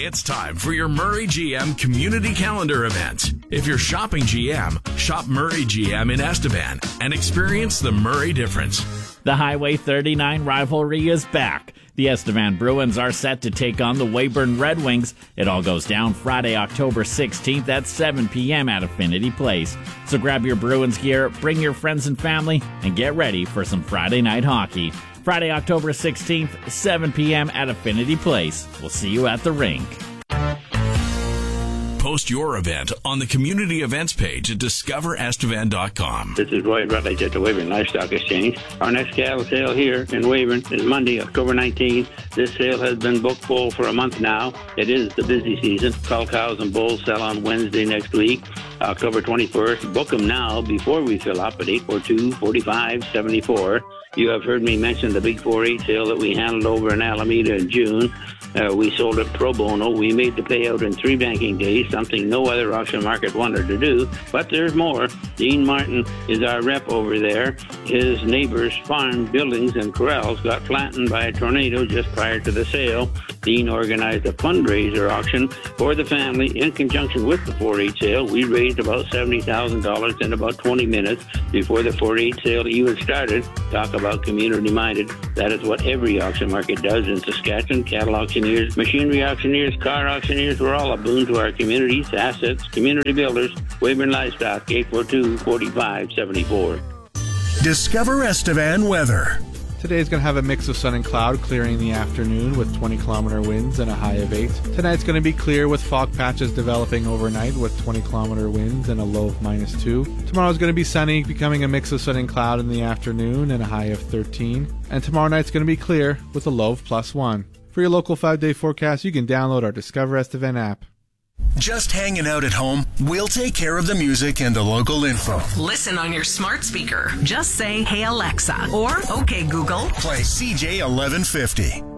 It's time for your Murray GM Community Calendar event. If you're shopping GM, shop Murray GM in Estevan and experience the Murray difference. The Highway 39 rivalry is back. The Estevan Bruins are set to take on the Weyburn Red Wings. It all goes down Friday, October 16th at 7 p.m. at Affinity Place. So grab your Bruins gear, bring your friends and family, and get ready for some Friday night hockey. Friday, October 16th, 7 p.m. at Affinity Place. We'll see you at the rink. Post your event on the community events page at discoverestevan.com. This is Roy Rutledge at the Weyburn Livestock Exchange. Our next cattle sale here in Weyburn is Monday, October 19th. This sale has been booked full for a month now. It is the busy season. Cull cows and bulls sell on Wednesday next week, October 21st. Book them now before we fill up at 842-4574. You have heard me mention the big 4-8 sale that we handled over in Alameda in June. We sold it pro bono. We made the payout in 3 banking days, something no other auction market wanted to do. But there's more. Dean Martin is our rep over there. His neighbor's farm, buildings, and corrals got flattened by a tornado just prior to the sale. Dean organized a fundraiser auction for the family in conjunction with the 4-8 sale. We raised about $70,000 in about 20 minutes before the 4-8 sale even started. Talk about community-minded. That is what every auction market does in Saskatchewan. Cattle auctioneers, machinery auctioneers, car auctioneers, we're all a boon to our communities, assets, community builders. Weyburn Livestock, 842-4574. Discover Estevan weather. Today is going to have a mix of sun and cloud, clearing in the afternoon with 20-kilometer winds and a high of 8. Tonight's going to be clear with fog patches developing overnight with 20-kilometer winds and a low of -2. Tomorrow's going to be sunny, becoming a mix of sun and cloud in the afternoon and a high of 13. And tomorrow night's going to be clear with a low of +1. For your local 5-day forecast, you can download our Discover Estevan app. Just hanging out at home? We'll take care of the music and the local info. Listen on your smart speaker. Just say, "Hey Alexa," or "Okay Google." Play CJ 1150.